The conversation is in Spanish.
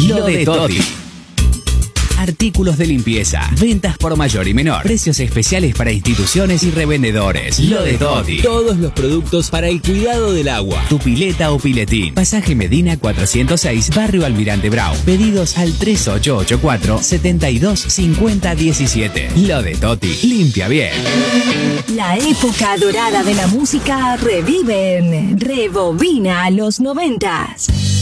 Lo de Toti. Artículos de limpieza, ventas por mayor y menor, precios especiales para instituciones y revendedores. Lo de Toti. Todos los productos para el cuidado del agua. Tu pileta o piletín. Pasaje Medina 406, Barrio Almirante Brown. Pedidos al 3884-725017. Lo de Toti. Limpia bien. La época dorada de la música revive en Rebobina los 90s.